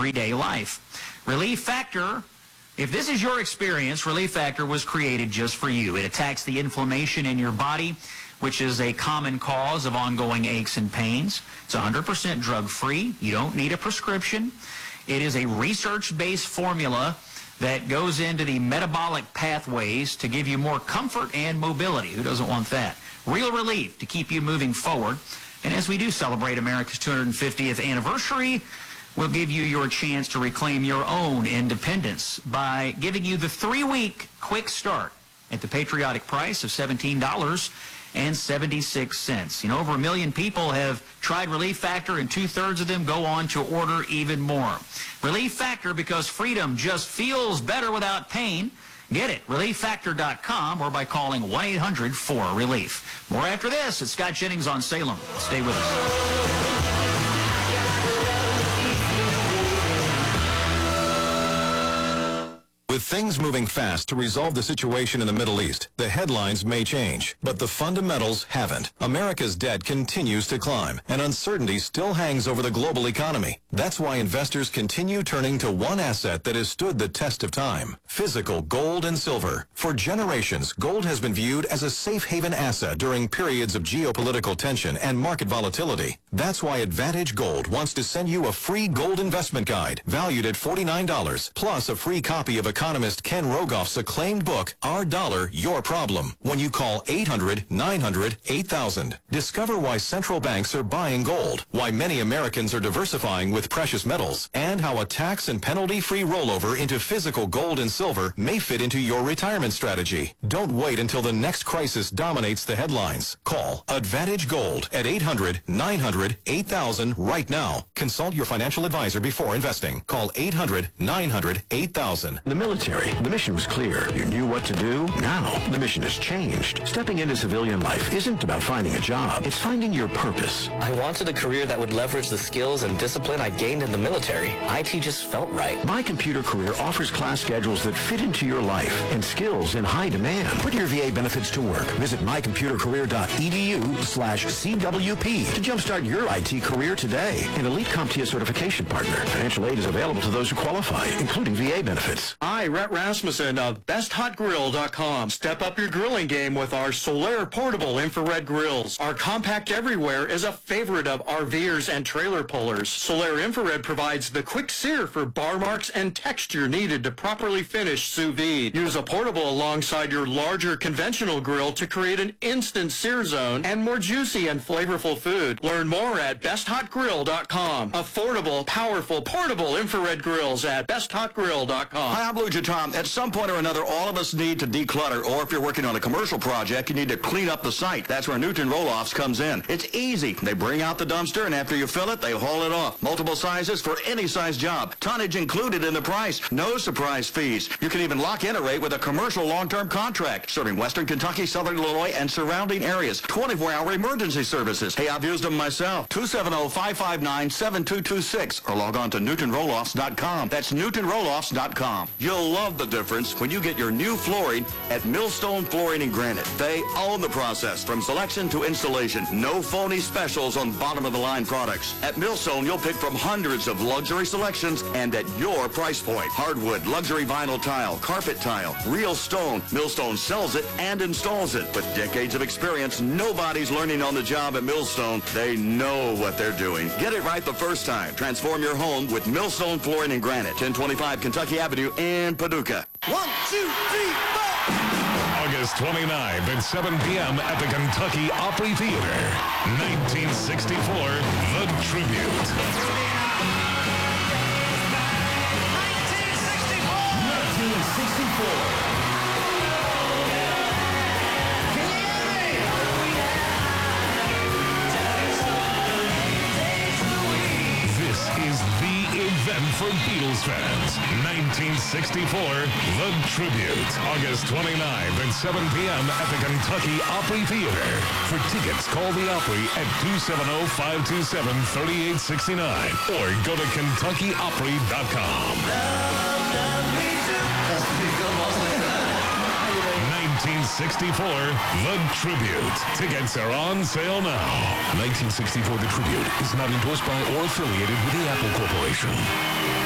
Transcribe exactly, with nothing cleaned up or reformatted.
everyday life. Relief Factor, if this is your experience, Relief Factor was created just for you. It attacks the inflammation in your body, which is a common cause of ongoing aches and pains. It's one hundred percent drug-free. You don't need a prescription. It is a research-based formula that goes into the metabolic pathways to give you more comfort and mobility. Who doesn't want that? Real relief to keep you moving forward. And as we do celebrate America's two hundred fiftieth anniversary, we'll give you your chance to reclaim your own independence by giving you the three-week quick start at the patriotic price of seventeen dollars and seventy-six cents. You know, over a million people have tried Relief Factor, and two-thirds of them go on to order even more. Relief Factor, because freedom just feels better without pain. Get it, relief factor dot com, or by calling one eight hundred four relief. More after this. It's Scott Jennings on Salem. Stay with us. With things moving fast to resolve the situation in the Middle East, the headlines may change, but the fundamentals haven't. America's debt continues to climb, and uncertainty still hangs over the global economy. That's why investors continue turning to one asset that has stood the test of time: physical gold and silver. For generations, gold has been viewed as a safe haven asset during periods of geopolitical tension and market volatility. That's why Advantage Gold wants to send you a free gold investment guide valued at forty-nine dollars, plus a free copy of economist Ken Rogoff's acclaimed book, Our Dollar, Your Problem, when you call eight hundred nine hundred eight thousand. Discover why central banks are buying gold, why many Americans are diversifying with precious metals, and how a tax and penalty-free rollover into physical gold and silver may fit into your retirement strategy. Don't wait until the next crisis dominates the headlines. Call Advantage Gold at eight hundred nine hundred eight thousand right now. Consult your financial advisor before investing. Call eight hundred nine hundred eight thousand. The military, the mission was clear. You knew what to do. Now, the mission has changed. Stepping into civilian life isn't about finding a job. It's finding your purpose. I wanted a career that would leverage the skills and discipline I gained in the military. I T just felt right. My Computer Career offers class schedules that fit into your life and skills in high demand. Put your V A benefits to work. Visit my computer career dot e d u slash C W P to jumpstart your I T career today. An elite CompTIA certification partner. Financial aid is available to those who qualify, including V A benefits. Hi, Rhett Rasmussen of best hot grill dot com. Step up your grilling game with our Solaire portable infrared grills. Our compact everywhere is a favorite of RVers and trailer pullers. Solaire infrared provides the quick sear for bar marks and texture needed to properly finish sous vide. Use a portable alongside your larger conventional grill to create an instant sear zone and more juicy and flavorful food. Learn more at best hot grill dot com. Affordable, powerful, portable infrared grills at best hot grill dot com. Hi, I'm Blue Tom. At some point or another, all of us need to declutter, or if you're working on a commercial project, you need to clean up the site. That's where Newton Roll-Offs comes in. It's easy. They bring out the dumpster, and after you fill it, they haul it off. Multiple sizes for any size job. Tonnage included in the price. No surprise fees. You can even lock in a rate with a commercial long-term contract, serving Western Kentucky, Southern Illinois, and surrounding areas. twenty-four hour emergency services. Hey, I've used them myself. two seven zero, five five nine, seven two two six, or log on to newton roll offs dot com. That's newton roll offs dot com. You'll love the difference when you get your new flooring at Millstone Flooring and Granite. They own the process from selection to installation. No phony specials on bottom-of-the-line products. At Millstone, you'll pick from hundreds of luxury selections and at your price point. Hardwood, luxury vinyl tile, carpet tile, real stone. Millstone sells it and installs it. With decades of experience, nobody's learning on the job at Millstone. They know what they're doing. Get it right the first time. Transform your home with Millstone Flooring and Granite, ten twenty-five Kentucky Avenue in Paducah. One, two, three, four. August twenty-ninth at seven p m at the Kentucky Opry Theater. nineteen sixty-four, The Tribute. nineteen sixty-four. Event for Beatles fans. nineteen sixty-four, The Tribute. August twenty-ninth at seven p m at the Kentucky Opry Theater. For tickets, call the Opry at two seven zero, five two seven, three eight six nine or go to kentucky opry dot com. nineteen sixty-four, The Tribute. Tickets are on sale now. nineteen sixty-four, The Tribute is not endorsed by or affiliated with the Apple Corporation.